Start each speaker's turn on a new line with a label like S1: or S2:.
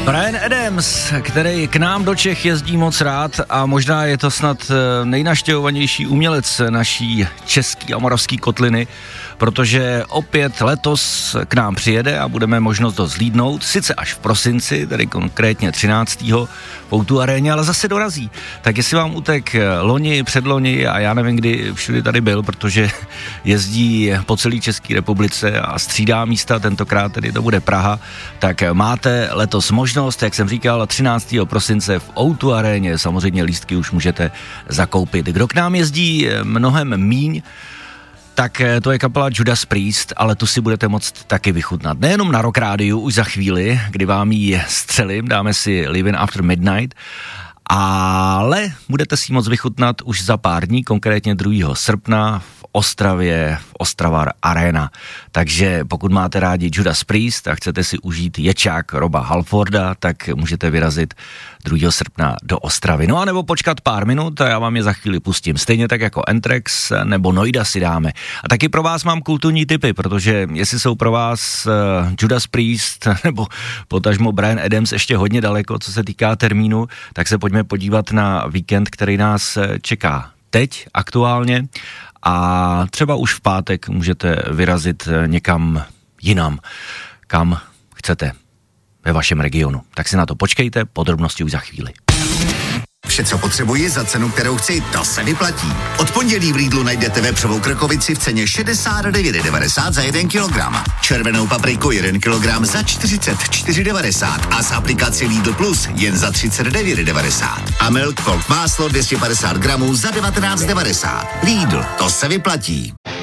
S1: Bryan Adams, který k nám do Čech jezdí moc rád a možná je to snad nejnaštěvovanější umělec naší český a moravský kotliny, protože opět letos k nám přijede a budeme možnost ho zhlídnout, sice až v prosinci, tedy konkrétně 13. v O2 aréně, ale zase dorazí. Tak jestli vám utek loni, předloni a já nevím, kdy všude tady byl, protože jezdí po celé České republice a střídá místa, tentokrát tedy to bude Praha, tak máte letos možnost, jak jsem říkal, 13. prosince v O2 aréně, samozřejmě lístky už můžete zakoupit. Kdo k nám jezdí mnohem míň, tak to je kapela Judas Priest, ale tu si budete moct taky vychutnat. Nejenom na Rock Rádiu už za chvíli, kdy vám ji střelím, dáme si Living After Midnight, ale budete si moc vychutnat už za pár dní, konkrétně 2. srpna v Ostravě, v Ostravar Arena. Takže pokud máte rádi Judas Priest a chcete si užít ječák Roba Halforda, tak můžete vyrazit 2. srpna do Ostravy. No a nebo počkat pár minut a já vám je za chvíli pustím. Stejně tak jako Anthrax nebo Noida si dáme. A taky pro vás mám kulturní tipy, protože jestli jsou pro vás Judas Priest nebo potažmo Bryan Adams ještě hodně daleko, co se týká termínu, tak se pojďme podívat na víkend, který nás čeká teď aktuálně. A třeba už v pátek můžete vyrazit někam jinam, kam chcete ve vašem regionu. Tak si na to počkejte, podrobnosti už za chvíli.
S2: Vše, co potřebuji za cenu, kterou chci, to se vyplatí. Od pondělí v Lidlu najdete vepřovou krkovici v ceně 69,90 za 1 kilogram. Červenou papriku 1 kilogram za 44,90 a z aplikaci Lidl Plus jen za 39,90. A Milk Cold máslo 250 gramů za 19,90. Lidl, to se vyplatí.